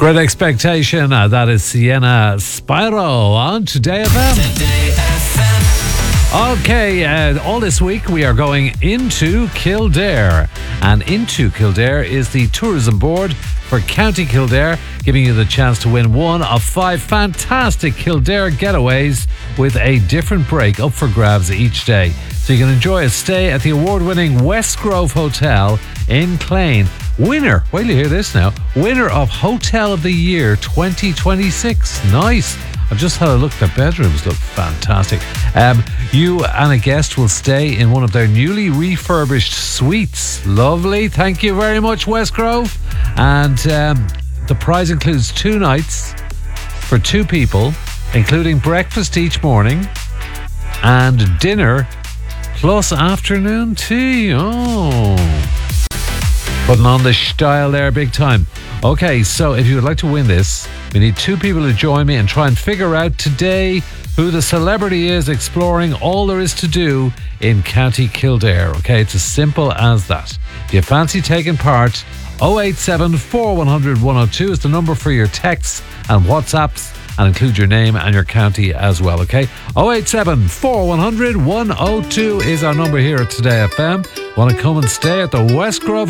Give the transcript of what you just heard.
Great Expectation. That is Sienna Spyro on Today FM. Okay, all this week we are going into Kildare. And Into Kildare is the tourism board for County Kildare, giving you the chance to win one of 5 fantastic Kildare getaways with a different break up for grabs each day. So you can enjoy a stay at the award-winning Westgrove Hotel in Clane. Winner, wait till you hear this now, winner of Hotel of the Year 2026. Nice. I've just had a look. Their bedrooms look fantastic. You and a guest will stay in one of their newly refurbished suites. Lovely. Thank you very much, Westgrove. And the prize includes 2 nights for 2 people, including breakfast each morning and dinner plus afternoon tea. Oh, putting on the style there big time. Okay, so if you would like to win this, we need 2 people to join me and try and figure out today who the celebrity is exploring all there is to do in County Kildare. Okay, it's as simple as that. If you fancy taking part, 087 4100 102 is the number for your texts and WhatsApps, and include your name and your county as well, okay? 087 4100 102 is our number here at Today FM. Want to come and stay at the Westgrove